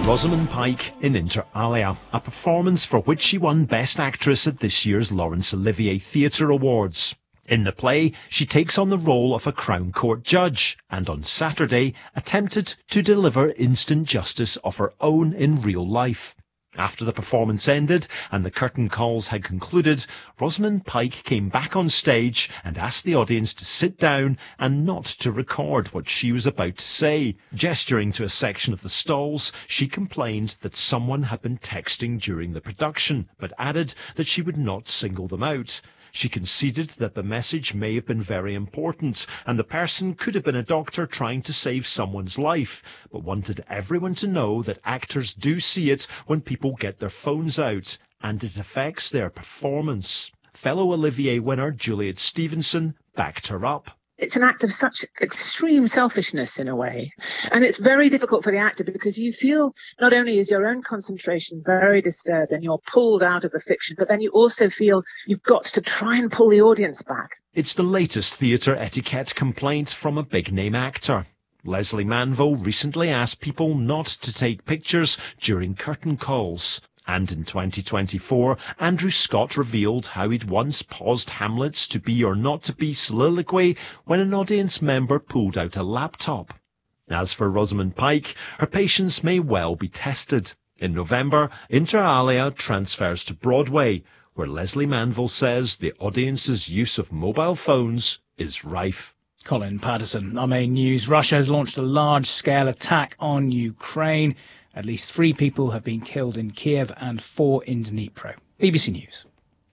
Rosamund Pike in Inter Alia, a performance for which she won Best Actress at this year's Laurence Olivier Theatre Awards. In the play, she takes on the role of a Crown Court judge, and on Saturday attempted to deliver instant justice of her own in real life. After the performance ended and the curtain calls had concluded, Rosamund Pike came back on stage and asked the audience to sit down and not to record what she was about to say. Gesturing to a section of the stalls, she complained that someone had been texting during the production, but added that she would not single them out. She conceded that the message may have been very important, and the person could have been a doctor trying to save someone's life, but wanted everyone to know that actors do see it when people get their phones out, and it affects their performance. Fellow Olivier winner Juliet Stevenson backed her up. It's an act of such extreme selfishness in a way. And it's very difficult for the actor because you feel not only is your own concentration very disturbed and you're pulled out of the fiction, but then you also feel you've got to try and pull the audience back. It's the latest theatre etiquette complaint from a big-name actor. Lesley Manville recently asked people not to take pictures during curtain calls. And in 2024, Andrew Scott revealed how he'd once paused Hamlet's To Be or Not to Be soliloquy when an audience member pulled out a laptop. As for Rosamund Pike, her patience may well be tested. In November, Inter Alia transfers to Broadway, where Lesley Manville says the audience's use of mobile phones is rife. Colin Patterson. Our main news. Russia has launched a large-scale attack on Ukraine. At least 3 people have been killed in Kiev and 4 in Dnipro. BBC News.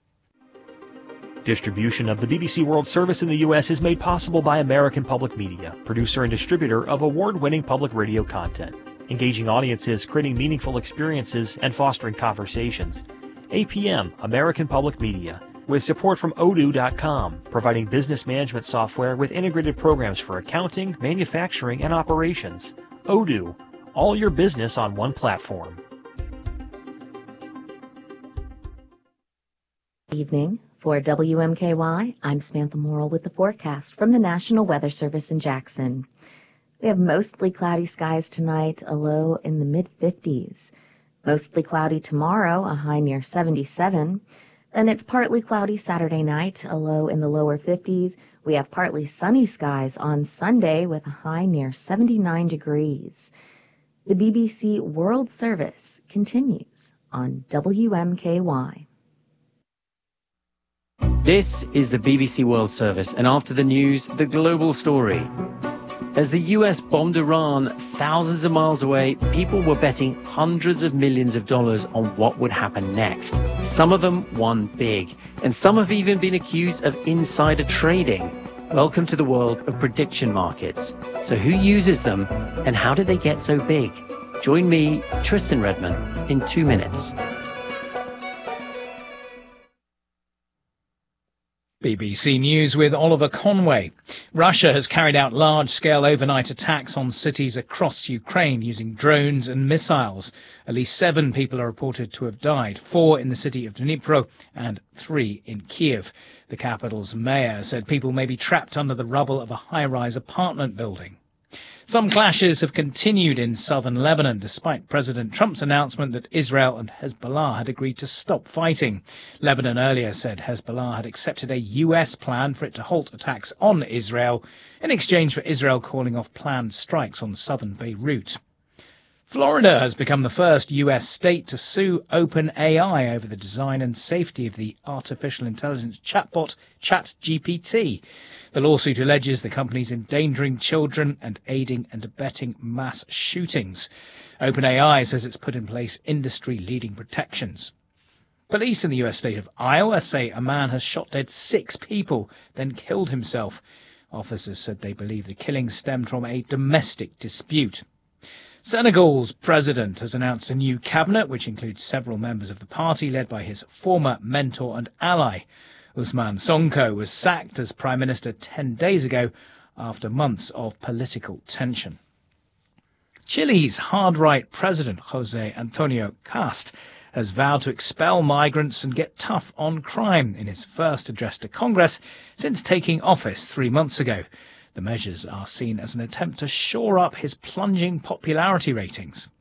Distribution of the BBC World Service in the U.S. is made possible by American Public Media, producer and distributor of award-winning public radio content, engaging audiences, creating meaningful experiences, and fostering conversations. APM, American Public Media, with support from Odoo.com, providing business management software with integrated programs for accounting, manufacturing, and operations. Odoo. All your business on one platform. Evening. For WMKY, I'm Samantha Morrill with the forecast from the National Weather Service in Jackson. We have mostly cloudy skies tonight, a low in the mid-50s. Mostly cloudy tomorrow, a high near 77. Then it's partly cloudy Saturday night, a low in the lower 50s. We have partly sunny skies on Sunday with a high near 79 degrees. The BBC World Service continues on WMKY. This is the BBC World Service, and after the news, the global story. As the US bombed Iran thousands of miles away, people were betting hundreds of millions of dollars on what would happen next. Some of them won big, and some have even been accused of insider trading. Welcome to the world of prediction markets. So who uses them, and how did they get so big? Join me, Tristan Redman, in 2 minutes. BBC News with Oliver Conway. Russia has carried out large-scale overnight attacks on cities across Ukraine using drones and missiles. At least 7 people are reported to have died, 4 in the city of Dnipro and 3 in Kiev. The capital's mayor said people may be trapped under the rubble of a high-rise apartment building. Some clashes have continued in southern Lebanon, despite President Trump's announcement that Israel and Hezbollah had agreed to stop fighting. Lebanon earlier said Hezbollah had accepted a U.S. plan for it to halt attacks on Israel in exchange for Israel calling off planned strikes on southern Beirut. Florida has become the first U.S. state to sue OpenAI over the design and safety of the artificial intelligence chatbot ChatGPT. The lawsuit alleges the company's endangering children and aiding and abetting mass shootings. OpenAI says it's put in place industry-leading protections. Police in the U.S. state of Iowa say a man has shot dead 6 people, then killed himself. Officers said they believe the killing stemmed from a domestic dispute. Senegal's president has announced a new cabinet, which includes several members of the party led by his former mentor and ally. Ousmane Sonko was sacked as prime minister 10 days ago after months of political tension. Chile's hard-right president, José Antonio Cast, has vowed to expel migrants and get tough on crime in his first address to Congress since taking office 3 months ago. The measures are seen as an attempt to shore up his plunging popularity ratings.